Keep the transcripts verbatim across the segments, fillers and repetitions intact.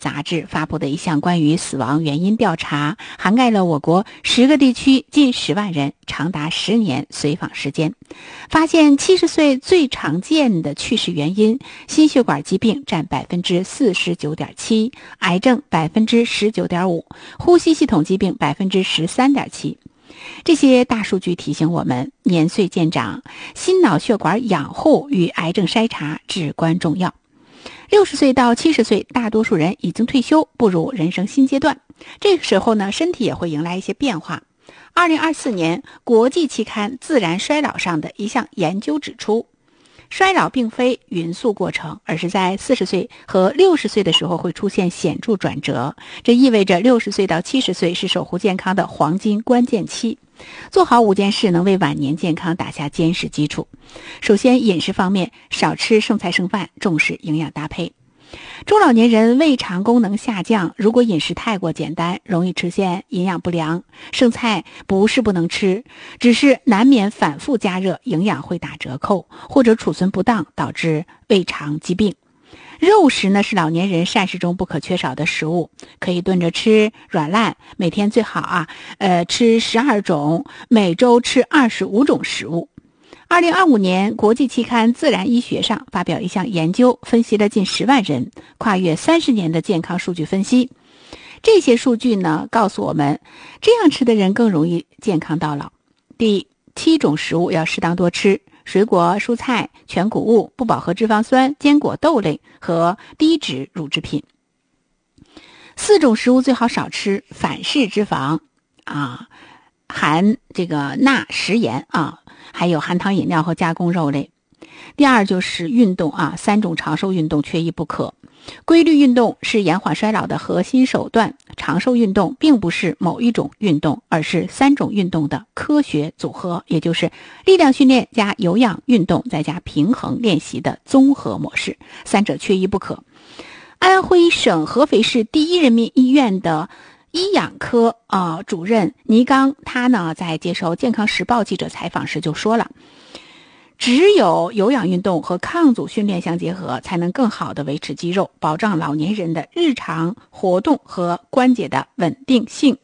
杂志发布的一项关于死亡原因调查，涵盖了我国十个地区近十万人，长达十年随访时间，发现七十岁最常见的去世原因，心血管疾病占百分之四十九点七，癌症百分之十九点五，呼吸系统疾病百分之十三点七。这些大数据提醒我们，年岁渐长，心脑血管养护与癌症筛查至关重要。六十岁到七十岁，大多数人已经退休，步入人生新阶段。这个时候呢，身体也会迎来一些变化。二零二四年，国际期刊《自然衰老》上的一项研究指出，衰老并非匀速过程，而是在四十岁和六十岁的时候会出现显著转折。这意味着六十岁到七十岁是守护健康的黄金关键期。做好五件事能为晚年健康打下坚实基础。首先，饮食方面，少吃剩菜剩饭，重视营养搭配。中老年人胃肠功能下降，如果饮食太过简单，容易出现营养不良。剩菜不是不能吃，只是难免反复加热，营养会打折扣，或者储存不当，导致胃肠疾病。肉食呢是老年人膳食中不可缺少的食物，可以炖着吃，软烂，每天最好啊，呃，吃十二种，每周吃二十五种食物。二零二五年，国际期刊《自然医学》上发表一项研究，分析了近十万人，跨越三十年的健康数据分析。这些数据呢，告诉我们，这样吃的人更容易健康到老。第七种食物要适当多吃，水果、蔬菜、全谷物、不饱和脂肪酸、坚果、豆类和低脂乳制品。四种食物最好少吃，反式脂肪啊，含这个钠、食盐啊，还有含糖饮料和加工肉类。第二就是运动啊，三种长寿运动缺一不可。规律运动是延缓衰老的核心手段，长寿运动并不是某一种运动，而是三种运动的科学组合，也就是力量训练加有氧运动再加平衡练习的综合模式，三者缺一不可。安徽省合肥市第一人民医院的医养科呃主任倪刚，他呢在接受健康时报记者采访时就说了，只有有氧运动和抗阻训练相结合，才能更好地维持肌肉，保障老年人的日常活动和关节的稳定性。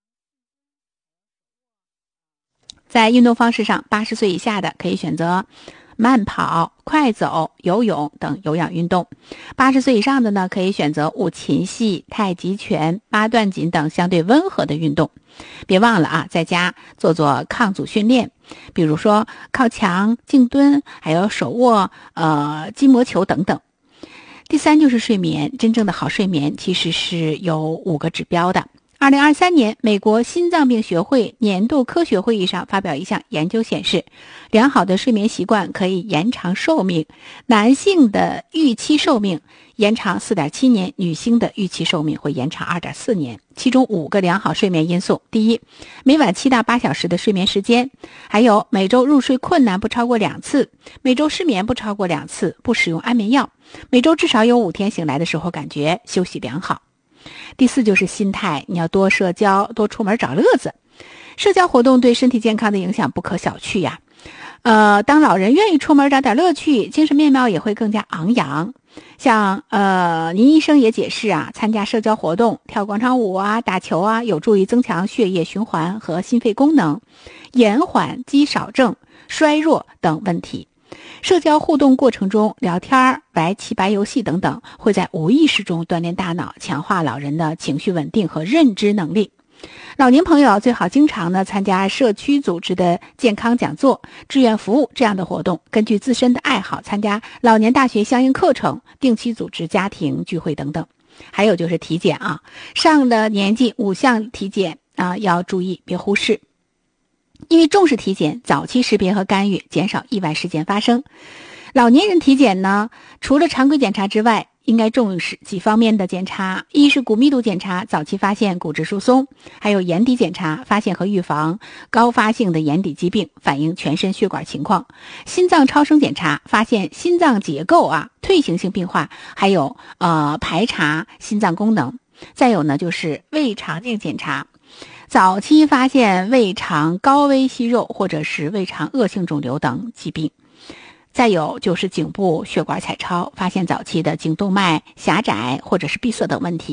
在运动方式上，八十岁以下的可以选择慢跑、快走、游泳等有氧运动。八十岁以上的呢，可以选择舞琴戏、太极拳、八段锦等相对温和的运动。别忘了啊，在家做做抗阻训练，比如说靠墙、静蹲，还有手握呃筋膜球等等。第三就是睡眠，真正的好睡眠其实是有五个指标的。二零二三年，美国心脏病学会年度科学会议上发表一项研究显示，良好的睡眠习惯可以延长寿命。男性的预期寿命延长 四点七年，女性的预期寿命会延长 二点四年。其中五个良好睡眠因素：第一，每晚七到八小时的睡眠时间；还有每周入睡困难不超过两次；每周失眠不超过两次；不使用安眠药；每周至少有五天醒来的时候感觉休息良好。第四就是心态，你要多社交，多出门找乐子。社交活动对身体健康的影响不可小觑呀。呃，当老人愿意出门找点乐趣，精神面貌也会更加昂扬。像呃，倪医生也解释啊，参加社交活动，跳广场舞啊，打球啊，有助于增强血液循环和心肺功能，延缓肌少症、衰弱等问题。社交互动过程中，聊天、玩棋牌游戏等等，会在无意识中锻炼大脑，强化老人的情绪稳定和认知能力。老年朋友最好经常呢参加社区组织的健康讲座、志愿服务这样的活动，根据自身的爱好参加老年大学相应课程，定期组织家庭聚会等等。还有就是体检啊，上了年纪五项体检啊要注意，别忽视。因为重视体检，早期识别和干预，减少意外事件发生。老年人体检呢，除了常规检查之外，应该重视几方面的检查。一是骨密度检查，早期发现骨质疏松；还有眼底检查，发现和预防高发性的眼底疾病，反映全身血管情况。心脏超声检查，发现心脏结构啊退行性病化，还有呃排查心脏功能。再有呢，就是胃肠镜检查。早期发现胃肠高危息肉或者是胃肠恶性肿瘤等疾病。再有就是颈部血管彩超，发现早期的颈动脉狭窄或者是闭塞等问题。